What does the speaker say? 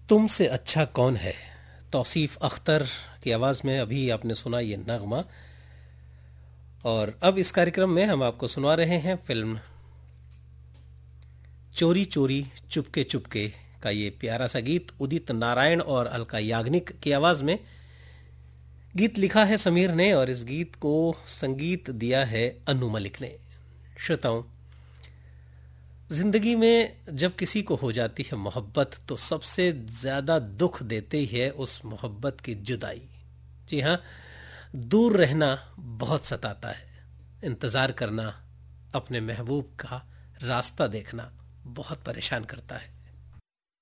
तुमसे अच्छा कौन है, तौसीफ अख्तर की आवाज में अभी आपने सुना ये नगमा। और अब इस कार्यक्रम में हम आपको सुना रहे हैं फिल्म चोरी चोरी चुपके चुपके का ये प्यारा सा गीत उदित नारायण और अलका याग्निक की आवाज में। गीत लिखा है समीर ने और इस गीत को संगीत दिया है अनु मलिक ने। श्रोताओं, जिंदगी में जब किसी को हो जाती है मोहब्बत तो सबसे ज्यादा दुख देती है उस मोहब्बत की जुदाई। जी हाँ, दूर रहना बहुत सताता है, इंतजार करना, अपने महबूब का रास्ता देखना बहुत परेशान करता है।